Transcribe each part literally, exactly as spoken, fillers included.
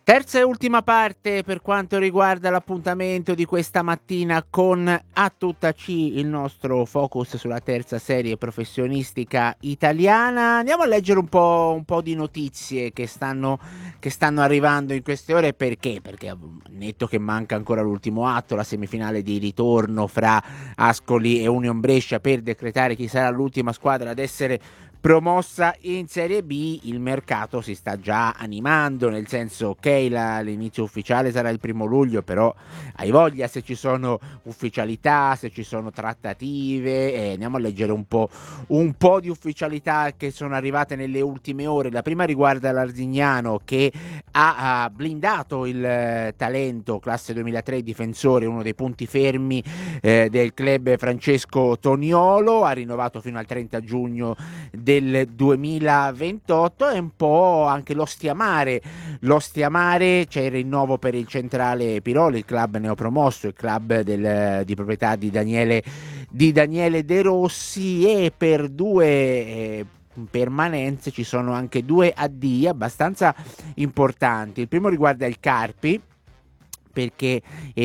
Terza e ultima parte per quanto riguarda l'appuntamento di questa mattina con A Tutta C, il nostro focus sulla terza serie professionistica italiana. Andiamo a leggere un po' un po' di notizie che stanno che stanno arrivando in queste ore. Perché? Perché netto che manca ancora l'ultimo atto, la semifinale di ritorno fra Ascoli e Union Brescia per decretare chi sarà l'ultima squadra ad essere promossa in Serie B, il mercato si sta già animando, nel senso ok, la, l'inizio ufficiale sarà il primo luglio, però hai voglia se ci sono ufficialità, se ci sono trattative. Eh, andiamo a leggere un po', un po' di ufficialità che sono arrivate nelle ultime ore. La prima riguarda l'Arzignano, che ha, ha blindato il eh, talento classe duemilatré difensore, uno dei punti fermi eh, del club, Francesco Toniolo, ha rinnovato fino al trenta giugno del duemilaventotto. E un po' anche l'Ostia Mare, l'Ostia Mare c'è il rinnovo per il Centrale Piroli, il club neopromosso, il club del, di proprietà di Daniele, di Daniele De Rossi, e per due eh, permanenze ci sono anche due addii abbastanza importanti. Il primo riguarda il Carpi, perché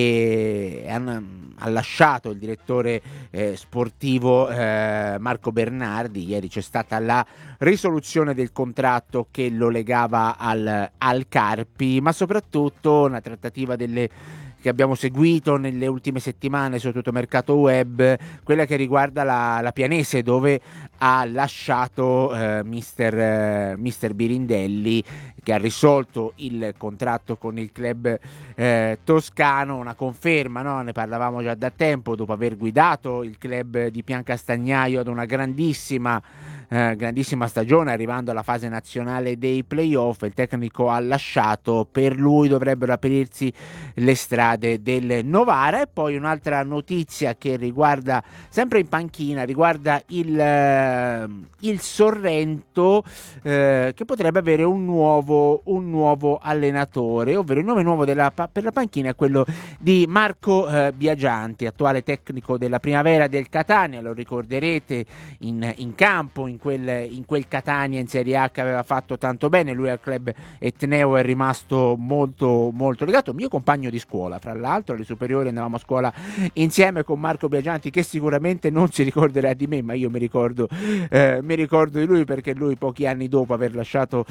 eh, ha lasciato il direttore eh, sportivo eh, Marco Bernardi. Ieri c'è stata la risoluzione del contratto che lo legava al, al Carpi, ma soprattutto una trattativa delle che abbiamo seguito nelle ultime settimane, soprattutto mercato web, quella che riguarda la, la Pianese, dove ha lasciato eh, mister, eh, mister Birindelli, che ha risolto il contratto con il club eh, toscano. Una conferma, no? Ne parlavamo già da tempo, dopo aver guidato il club di Piancastagnaio ad una grandissima Eh, grandissima stagione, arrivando alla fase nazionale dei playoff. Il tecnico ha lasciato, per lui dovrebbero aprirsi le strade del Novara. E poi un'altra notizia che riguarda, sempre in panchina, riguarda il, eh, il Sorrento, eh, che potrebbe avere un nuovo, un nuovo allenatore, ovvero il nome nuovo della, per la panchina è quello di Marco eh, Biagianti, attuale tecnico della Primavera del Catania. Lo ricorderete in, in campo in quel, in quel Catania in Serie A che aveva fatto tanto bene. Lui al club etneo è rimasto molto molto legato, mio compagno di scuola, fra l'altro alle superiori andavamo a scuola insieme con Marco Biagianti, che sicuramente non si ricorderà di me, ma io mi ricordo, eh, mi ricordo di lui, perché lui pochi anni dopo aver lasciato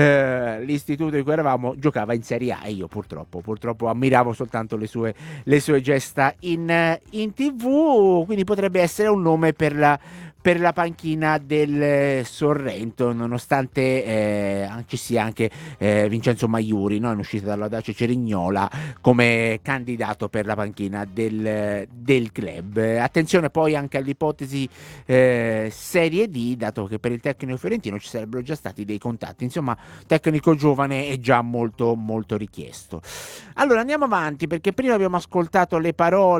eh, l'istituto in cui eravamo giocava in Serie A, e io purtroppo purtroppo ammiravo soltanto le sue, le sue gesta in, in tv. Quindi potrebbe essere un nome per la per la panchina del Sorrento, nonostante eh, ci sia anche eh, Vincenzo Maiuri, no? In uscita dalla Dacia Cerignola come candidato per la panchina del, del club. Attenzione poi anche all'ipotesi eh, Serie D, dato che per il tecnico fiorentino ci sarebbero già stati dei contatti. Insomma, tecnico giovane è già molto molto richiesto. Allora andiamo avanti, perché prima abbiamo ascoltato le parole